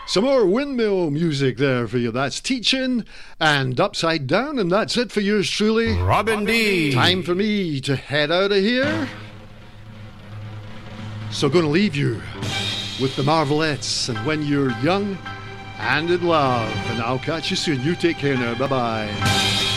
Some more windmill music there for you. That's Teaching and Upside Down, and that's it for yours truly, Robin D. Time for me to head out of here. So going to leave you with the Marvelettes and When You're Young and in Love. And I'll catch you soon. You take care now. Bye-bye.